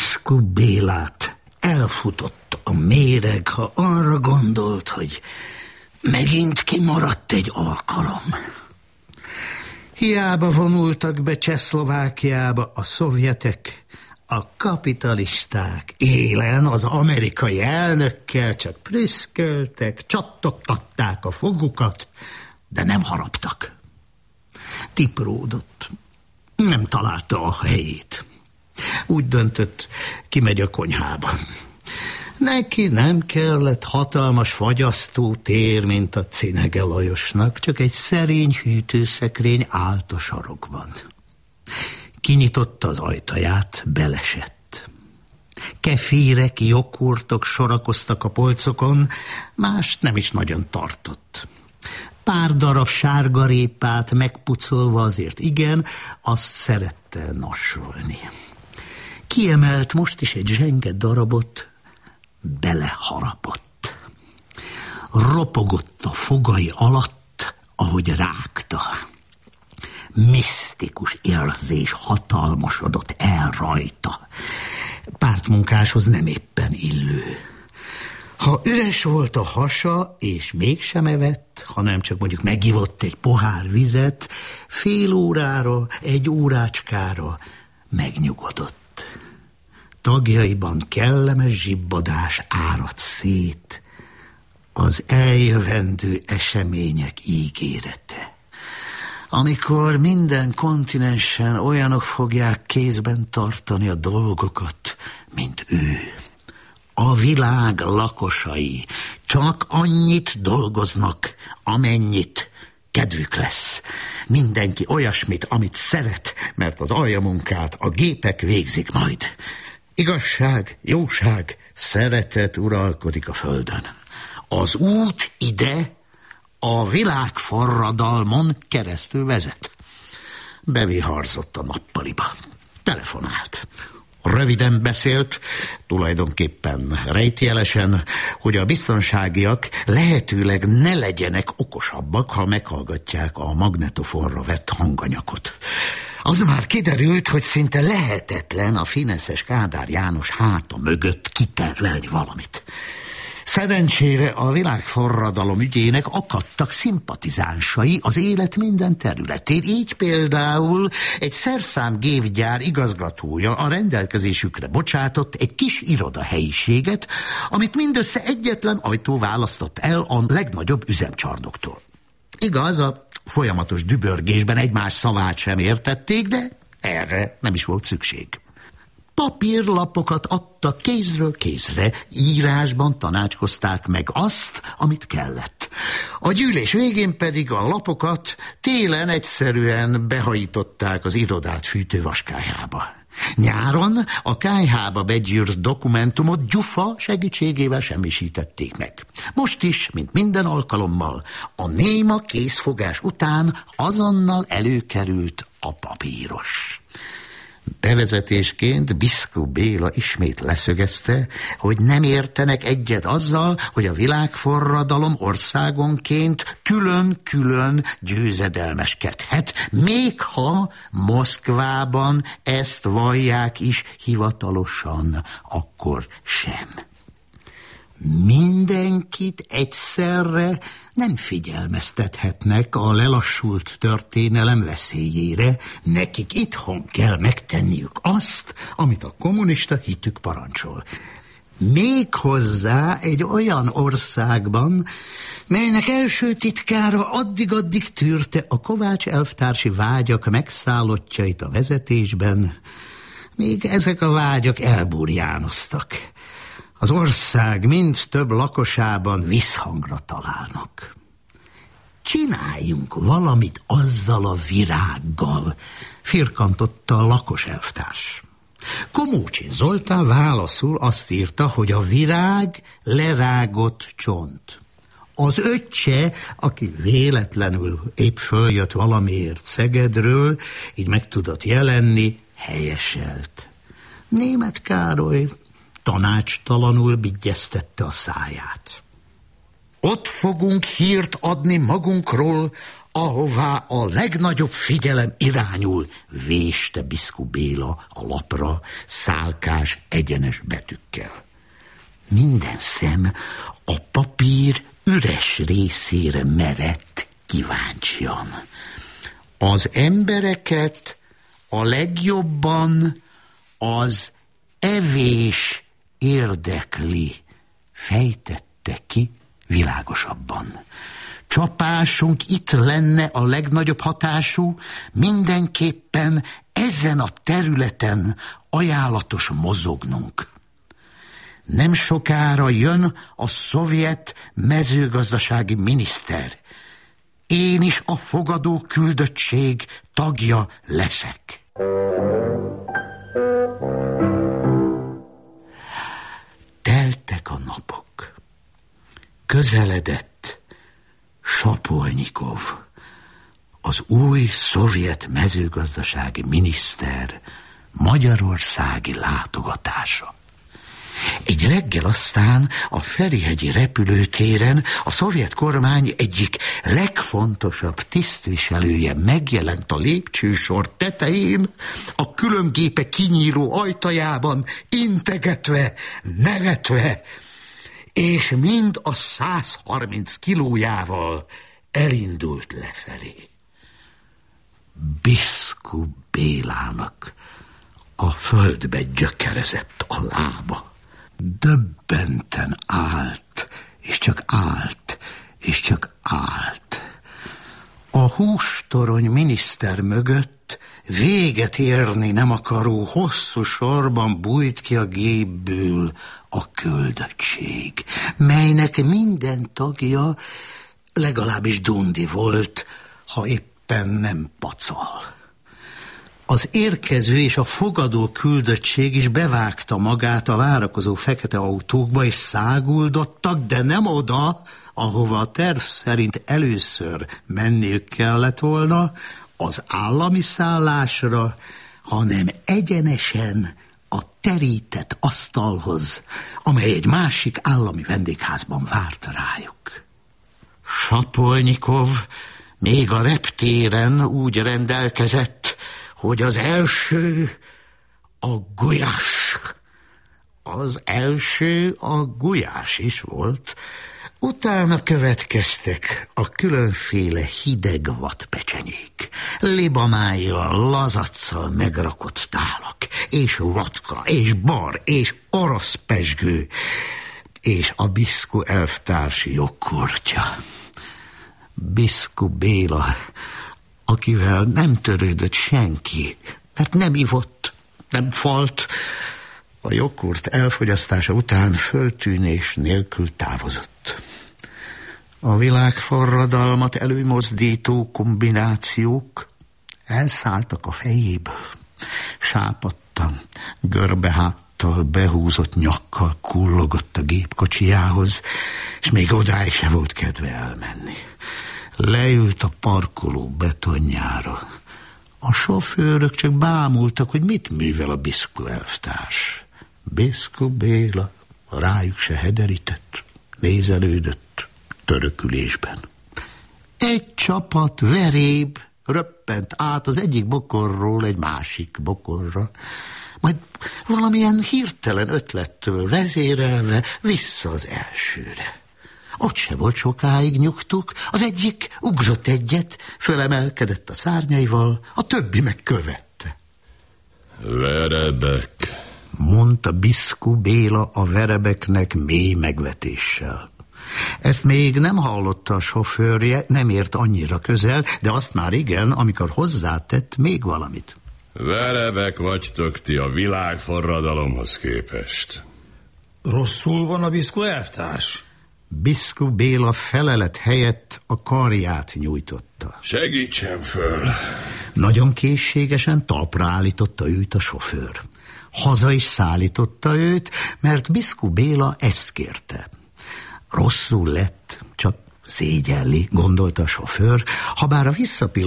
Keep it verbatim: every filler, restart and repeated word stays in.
Biskup Bélát elfutott a méreg, ha arra gondolt, hogy megint kimaradt egy alkalom. Hiába vonultak be Csehszlovákiába a szovjetek, a kapitalisták élen az amerikai elnökkel csak prüszköltek, csattogtatták a fogukat, de nem haraptak. Tipródott, nem találta a helyét. Úgy döntött, kimegy a konyhába. Neki nem kellett hatalmas fagyasztó tér, mint a Cinege Lajosnak, csak egy szerény hűtőszekrény állt a sarokban. Kinyitotta az ajtaját, belesett. Kefírek, joghurtok sorakoztak a polcokon, mást nem is nagyon tartott. Pár darab sárgarépát megpucolva azért igen, azt szerette nasolni. Kiemelt most is egy zsenge darabot, beleharapott. Ropogott a fogai alatt, ahogy rágta. Misztikus érzés hatalmasodott el rajta. Pártmunkáshoz nem éppen illő. Ha üres volt a hasa, és mégsem evett, hanem csak mondjuk megivott egy pohár vizet, fél órára, egy órácskára megnyugodott. Tagjaiban kellemes zsibbadás áradt szét, az eljövendő események ígérete. Amikor minden kontinensen olyanok fogják kézben tartani a dolgokat, mint ő. A világ lakosai csak annyit dolgoznak, amennyit kedvük lesz. Mindenki olyasmit, amit szeret, mert az aljamunkát a gépek végzik majd. Igazság, jóság, szeretet uralkodik a földön. Az út ide a világforradalmon keresztül vezet. Beviharzott a nappaliba. Telefonált. Röviden beszélt, tulajdonképpen rejtjelesen, hogy a biztonságiak lehetőleg ne legyenek okosabbak, ha meghallgatják a magnetofonra vett hanganyakot. Az már kiderült, hogy szinte lehetetlen a fineszes Kádár János háta mögött kiterlelni valamit. Szerencsére a világforradalom ügyének akadtak szimpatizánsai az élet minden területén. Így például egy szerszámgépgyár igazgatója a rendelkezésükre bocsátott egy kis irodahelyiséget, amit mindössze egyetlen ajtó választott el a legnagyobb üzemcsarnoktól. Igaz, a folyamatos dübörgésben egymás szavát sem értették, de erre nem is volt szükség. Papírlapokat adtak kézről kézre, írásban tanácskozták meg azt, amit kellett. A gyűlés végén pedig a lapokat télen egyszerűen behajították az irodát fűtővaskályhába. Nyáron a kályhába begyűrt dokumentumot gyufa segítségével semmisítették meg. Most is, mint minden alkalommal, a néma készfogás után azonnal előkerült a papíros. Bevezetésként Biskup Béla ismét leszögezte, hogy nem értenek egyet azzal, hogy a világforradalom országonként külön-külön győzedelmeskedhet, még ha Moszkvában ezt vallják is hivatalosan, akkor sem. Mindenkit egyszerre nem figyelmeztethetnek a lelassult történelem veszélyére, nekik itthon kell megtenniük azt, amit a kommunista hitük parancsol. Méghozzá egy olyan országban, melynek első titkára addig-addig tűrte a Kovács elvtársi vágyak megszállottjait a vezetésben, még ezek a vágyak elburjánoztak. Az ország mind több lakosában visszhangra találnak. Csináljunk valamit azzal a virággal, firkantotta a lakos elvtárs. Komócsin Zoltán válaszul azt írta, hogy a virág lerágott csont. Az öccse, aki véletlenül épp följött valamiért Szegedről, így meg tudott jelenni, helyeselt. Németh Károly tanácstalanul bigyeztette a száját. Ott fogunk hírt adni magunkról ahová a legnagyobb figyelem irányul, véste Biszku Béla a lapra szálkás, egyenes betűkkel. Minden szem a papír üres részére merett kíváncsian. Az embereket a legjobban az evés érdekli, fejtette ki világosabban. Csapásunk itt lenne a legnagyobb hatású, mindenképpen ezen a területen ajánlatos mozognunk. Nem sokára jön a szovjet mezőgazdasági miniszter. Én is a fogadó küldöttség tagja leszek. Teltek a napok. Közeledett Sapolnyikov, az új szovjet mezőgazdasági miniszter magyarországi látogatása. Egy reggel aztán a Ferihegyi repülőtéren a szovjet kormány egyik legfontosabb tisztviselője megjelent a lépcsősor tetején, a különgépe kinyíló ajtajában, integetve, nevetve, és mind a száz harminc kilójával elindult lefelé. Biszku Bélának a földbe gyökerezett a lába. Döbbenten állt, és csak állt, és csak állt. A hústorony miniszter mögött véget érni nem akaró hosszú sorban bújt ki a gépből a küldöttség, melynek minden tagja legalábbis dundi volt, ha éppen nem pacal. Az érkező és a fogadó küldöttség is bevágta magát a várakozó fekete autókba, és száguldottak, de nem oda, ahova a terv szerint először menniük kellett volna, az állami szállásra, hanem egyenesen a terített asztalhoz, amely egy másik állami vendégházban várt rájuk. Sapolnyikov még a reptéren úgy rendelkezett, hogy az első a gulyás. Az első a gulyás is volt. Utána következtek a különféle hideg vadpecsenyék, libamájjal, lazacsal megrakott tálak, és vodka, és bar, és orosz pezsgő, és a Biszku elvtársi jogkurtja. Biszku Béla, akivel nem törődött senki, mert nem ivott, nem falt, a jogkurt elfogyasztása után föltűnés nélkül távozott. A világforradalmat előmozdító kombinációk elszálltak a fejéből. Sápadtan, görbeháttal, behúzott nyakkal kullogott a gépkocsijához, és még odáig se volt kedve elmenni. Leült a parkoló betonjára. A sofőrök csak bámultak, hogy mit művel a Biszku elvtárs. Biszku Béla rájuk se hederített, nézelődött törökülésben. Egy csapat veréb röppent át az egyik bokorról egy másik bokorra, majd valamilyen hirtelen ötlettől vezérelve vissza az elsőre. Ott se volt sokáig nyugtuk, az egyik ugrott egyet, fölemelkedett a szárnyaival, a többi meg követte. Verebek, mondta Biszku Béla a verebeknek mély megvetéssel. Ezt még nem hallotta a sofőrje, nem ért annyira közel, de azt már igen, amikor hozzátett még valamit. Verebek vagytok ti a világforradalomhoz képest. Rosszul van a Biszku elvtárs? Biszku Béla felelet helyett a karját nyújtotta. Segítsen föl! Nagyon készségesen talpra állította őt a sofőr. Haza is szállította őt, mert Biszku Béla ezt kérte. Rosszul lett, csak szégyelli, gondolta a sofőr, habár a visszapillantása